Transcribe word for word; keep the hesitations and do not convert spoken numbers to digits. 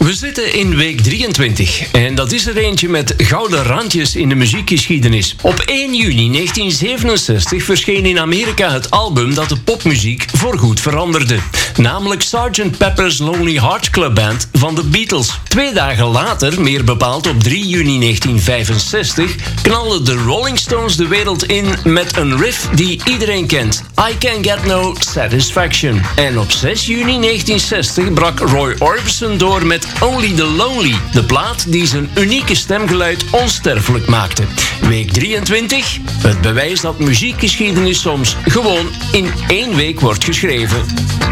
We zitten in week drieëntwintig en dat is er eentje met gouden randjes in de muziekgeschiedenis. Op één juni negentien zevenenzestig verscheen in Amerika het album dat de popmuziek voorgoed veranderde. Namelijk sergeant Pepper's Lonely Hearts Club Band van de Beatles. Twee dagen later, meer bepaald op drie juni negentien vijfenzestig, knalden de Rolling Stones de wereld in met een riff die iedereen kent. I Can Get No Satisfaction. En op zes juni negentien zestig brak Roy Orbison door met Only the Lonely, de plaat die zijn unieke stemgeluid onsterfelijk maakte. Week drieëntwintig, het bewijs dat muziekgeschiedenis soms gewoon in één week wordt geschreven.